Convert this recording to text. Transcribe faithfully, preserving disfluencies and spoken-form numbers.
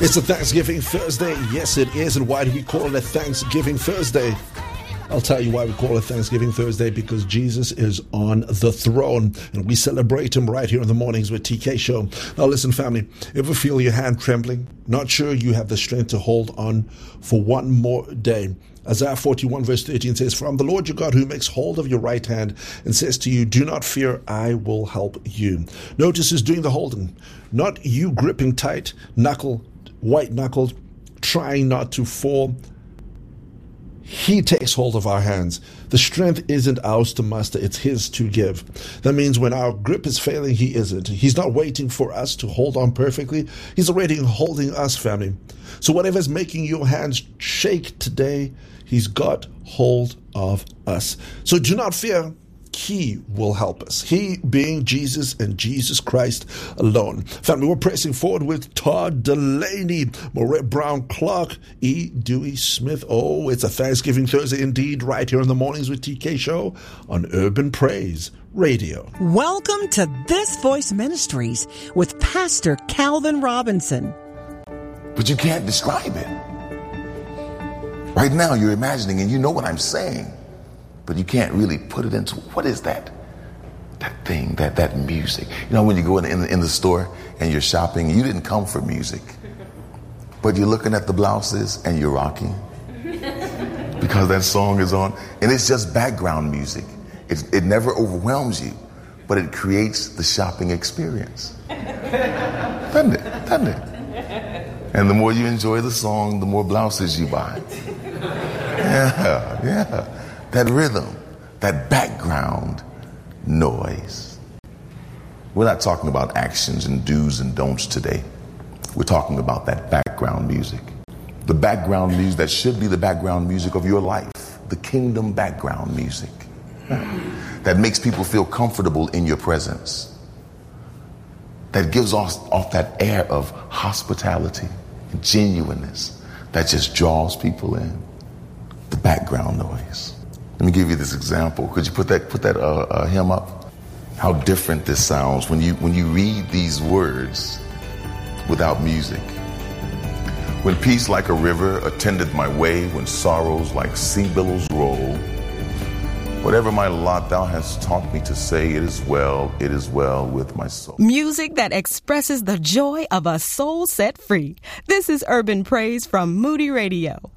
It's a Thanksgiving Thursday. Yes, it is. And why do we call it a Thanksgiving Thursday? I'll tell you why we call it Thanksgiving Thursday, because Jesus is on the throne and we celebrate him right here in the mornings with T K Show. Now listen, family, ever feel your hand trembling? Not sure you have the strength to hold on for one more day? Isaiah forty-one verse thirteen says, "For I am the Lord your God who makes hold of your right hand and says to you, do not fear, I will help you." Notice who's doing the holding. Not you gripping tight, knuckle, white-knuckled, trying not to fall. He takes hold of our hands. The strength isn't ours to muster, it's his to give. That means when our grip is failing, he isn't. He's not waiting for us to hold on perfectly. He's already holding us, family. So whatever's making your hands shake today, he's got hold of us. So do not fear. He will help us. He being Jesus and Jesus Christ alone. Family, we're pressing forward with Todd Delaney, Moret Brown Clark, E. Dewey Smith. Oh, it's a Thanksgiving Thursday indeed, right here in the mornings with T K Show on Urban Praise Radio. Welcome to This Voice Ministries with Pastor Calvin Robinson. But you can't describe it. Right now you're imagining and you know what I'm saying, but you can't really put it into, what is that? That thing, that that music. You know, when you go in, in, in the store and you're shopping, you didn't come for music, but you're looking at the blouses and you're rocking because that song is on. And it's just background music. It, it never overwhelms you, but it creates the shopping experience. Doesn't it? Doesn't it? And the more you enjoy the song, the more blouses you buy. Yeah, yeah. That rhythm, that background noise. We're not talking about actions and do's and don'ts today. We're talking about that background music. The background music that should be the background music of your life. The kingdom background music. That makes people feel comfortable in your presence. That gives off, off that air of hospitality and genuineness that just draws people in. The background noise. Let me give you this example. Could you put that put that uh, uh, hymn up? How different this sounds when you when you read these words without music. When peace like a river attended my way, when sorrows like sea billows roll, whatever my lot thou hast taught me to say, it is well, it is well with my soul. Music that expresses the joy of a soul set free. This is Urban Praise from Moody Radio.